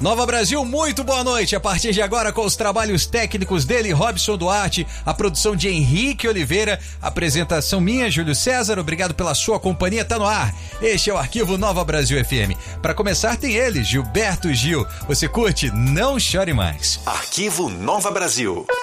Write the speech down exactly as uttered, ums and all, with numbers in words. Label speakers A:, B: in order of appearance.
A: Nova Brasil, muito boa noite. A partir de agora, com os trabalhos técnicos dele, Robson Duarte, a produção de Henrique Oliveira, a apresentação minha, Júlio César. Obrigado pela sua companhia, tá no ar. Este é o Arquivo Nova Brasil F M. Para começar, tem ele, Gilberto Gil. Você curte? Não chore mais.
B: Arquivo Nova Brasil.